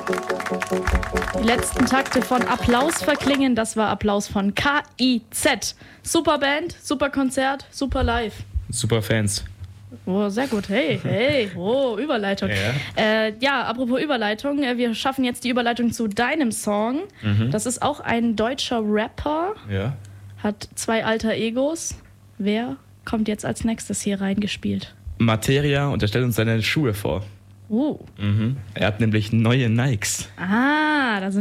Die letzten Takte von Applaus verklingen, das war Applaus von KIZ. Super Band, super Konzert, super Live. Super Fans. Oh, sehr gut. Hey, oh, Überleitung. Ja, apropos Überleitung, wir schaffen jetzt die Überleitung zu deinem Song. Das ist auch ein deutscher Rapper, hat 2 alter Egos. Wer kommt jetzt als nächstes hier reingespielt? Materia, und er stellt uns seine Schuhe vor. Er hat nämlich neue Nikes. Da sind